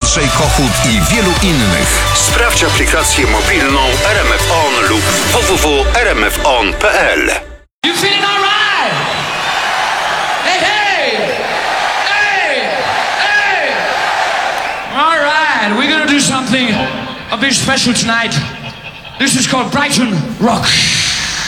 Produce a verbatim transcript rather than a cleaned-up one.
Andrzej Kochut i wielu innych. Sprawdź aplikację mobilną R M F On lub w w w kropka r m f on kropka p l. You feeling all right? Hey, hey! Hey! Hey! All right, we're gonna do something a bit special tonight. This is called Brighton Rock.